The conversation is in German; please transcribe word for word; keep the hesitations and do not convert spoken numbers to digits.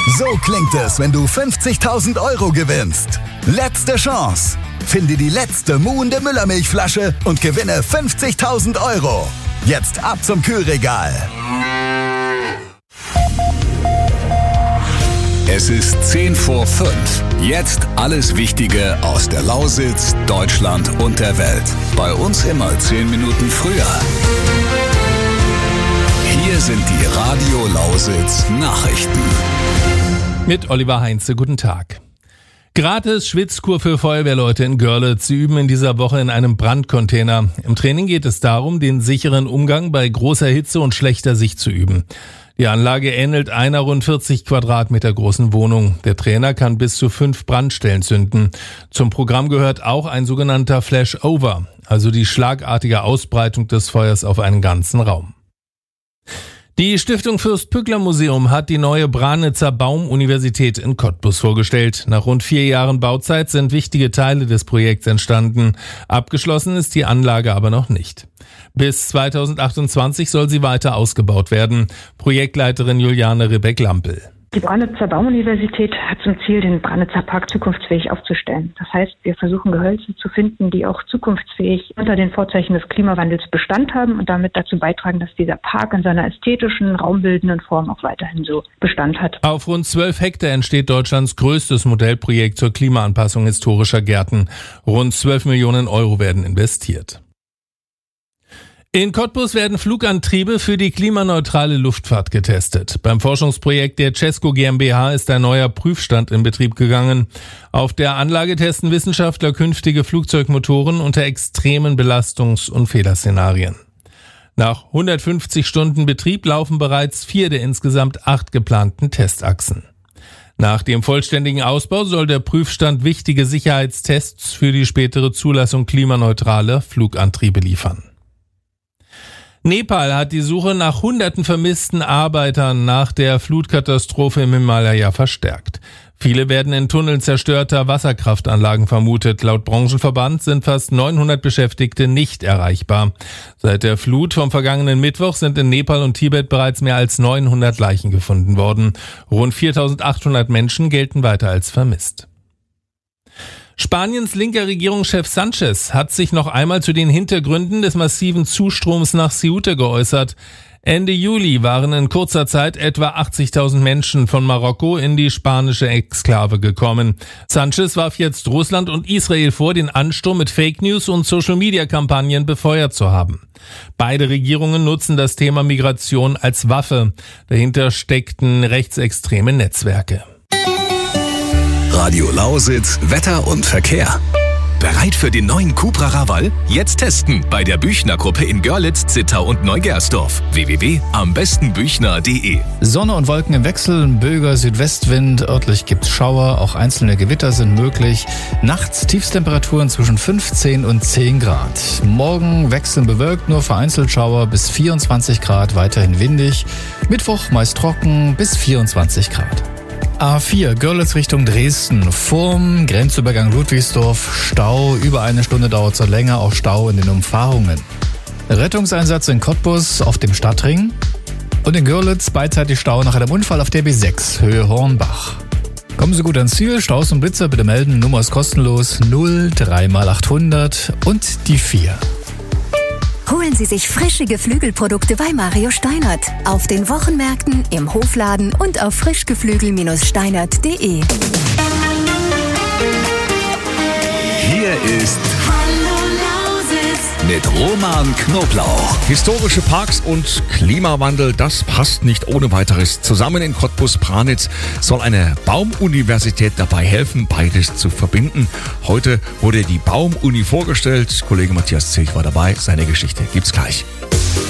So klingt es, wenn du fünfzigtausend Euro gewinnst. Letzte Chance. Finde die letzte muhende Müllermilchflasche und gewinne fünfzigtausend Euro. Jetzt ab zum Kühlregal. Es ist zehn vor fünf. Jetzt alles Wichtige aus der Lausitz, Deutschland und der Welt. Bei uns immer zehn Minuten früher. Hier sind die Radio Lausitz Nachrichten. Mit Oliver Heinze, guten Tag. Gratis Schwitzkur für Feuerwehrleute in Görlitz. Sie üben in dieser Woche in einem Brandcontainer. Im Training geht es darum, den sicheren Umgang bei großer Hitze und schlechter Sicht zu üben. Die Anlage ähnelt einer rund vierzig Quadratmeter großen Wohnung. Der Trainer kann bis zu fünf Brandstellen zünden. Zum Programm gehört auch ein sogenannter Flashover, also die schlagartige Ausbreitung des Feuers auf einen ganzen Raum. Die Stiftung Fürst-Pückler-Museum hat die neue Branitzer Baum-Universität in Cottbus vorgestellt. Nach rund vier Jahren Bauzeit sind wichtige Teile des Projekts entstanden. Abgeschlossen ist die Anlage aber noch nicht. Bis zweitausendachtundzwanzig soll sie weiter ausgebaut werden. Projektleiterin Juliane Rebeck-Lampel. Die Branitzer Baumuniversität hat zum Ziel, den Branitzer Park zukunftsfähig aufzustellen. Das heißt, wir versuchen Gehölze zu finden, die auch zukunftsfähig unter den Vorzeichen des Klimawandels Bestand haben und damit dazu beitragen, dass dieser Park in seiner ästhetischen, raumbildenden Form auch weiterhin so Bestand hat. Auf rund zwölf Hektar entsteht Deutschlands größtes Modellprojekt zur Klimaanpassung historischer Gärten. Rund zwölf Millionen Euro werden investiert. In Cottbus werden Flugantriebe für die klimaneutrale Luftfahrt getestet. Beim Forschungsprojekt der Cesco GmbH ist ein neuer Prüfstand in Betrieb gegangen. Auf der Anlage testen Wissenschaftler künftige Flugzeugmotoren unter extremen Belastungs- und Fehlerszenarien. Nach hundertfünfzig Stunden Betrieb laufen bereits vier der insgesamt acht geplanten Testachsen. Nach dem vollständigen Ausbau soll der Prüfstand wichtige Sicherheitstests für die spätere Zulassung klimaneutraler Flugantriebe liefern. Nepal hat die Suche nach hunderten vermissten Arbeitern nach der Flutkatastrophe im Himalaya verstärkt. Viele werden in Tunneln zerstörter Wasserkraftanlagen vermutet. Laut Branchenverband sind fast neunhundert Beschäftigte nicht erreichbar. Seit der Flut vom vergangenen Mittwoch sind in Nepal und Tibet bereits mehr als neunhundert Leichen gefunden worden. Rund viertausendachthundert Menschen gelten weiter als vermisst. Spaniens linker Regierungschef Sánchez hat sich noch einmal zu den Hintergründen des massiven Zustroms nach Ceuta geäußert. Ende Juli waren in kurzer Zeit etwa achtzigtausend Menschen von Marokko in die spanische Exklave gekommen. Sánchez warf jetzt Russland und Israel vor, den Ansturm mit Fake News und Social-Media-Kampagnen befeuert zu haben. Beide Regierungen nutzen das Thema Migration als Waffe. Dahinter steckten rechtsextreme Netzwerke. Radio Lausitz, Wetter und Verkehr. Bereit für den neuen Cupra Raval? Jetzt testen bei der Büchner-Gruppe in Görlitz, Zittau und Neugersdorf. w w w punkt am besten büchner punkt de. Sonne und Wolken im Wechsel, ein böiger Südwestwind, örtlich gibt's Schauer, auch einzelne Gewitter sind möglich. Nachts Tiefstemperaturen zwischen fünfzehn und zehn Grad. Morgen wechselnd bewölkt, nur vereinzelt Schauer bis vierundzwanzig Grad, weiterhin windig. Mittwoch meist trocken bis vierundzwanzig Grad. A vier, Görlitz Richtung Dresden. Vorm Grenzübergang Ludwigsdorf Stau. Über eine Stunde dauert es länger, auch Stau in den Umfahrungen. Rettungseinsatz in Cottbus auf dem Stadtring. Und in Görlitz beidseitig Stau nach einem Unfall auf der B sechs, Höhe Hornbach. Kommen Sie gut ans Ziel, Staus und Blitzer bitte melden. Nummer ist kostenlos null drei mal achthundert und die vier. Holen Sie sich frische Geflügelprodukte bei Mario Steinert. Auf den Wochenmärkten, im Hofladen und auf frischgeflügel Bindestrich steinert punkt de. Hier ist mit Roman Knoblauch. Historische Parks und Klimawandel, das passt nicht ohne weiteres zusammen. In Cottbus-Branitz soll eine Baumuniversität dabei helfen, beides zu verbinden. Heute wurde die Baumuni vorgestellt. Kollege Matthias Zilch war dabei. Seine Geschichte gibt's gleich.